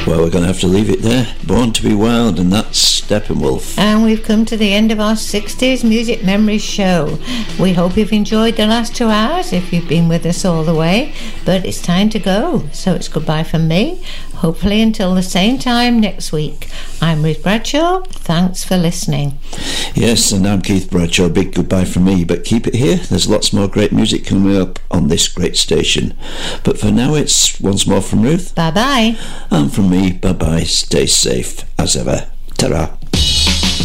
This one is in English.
Well, we're going to have to leave it there. Born to be Wild, and that's Steppenwolf. And we've come to the end of our 60s Music Memories show. We hope you've enjoyed the last 2 hours if you've been with us all the way. But it's time to go, so it's goodbye from me. Hopefully until the same time next week. I'm Ruth Bradshaw. Thanks for listening. Yes, and I'm Keith Bradshaw. Big goodbye from me, but keep it here. There's lots more great music coming up on this great station. But for now, it's once more from Ruth. Bye-bye. And from me, bye-bye. Stay safe as ever. Ta-ra.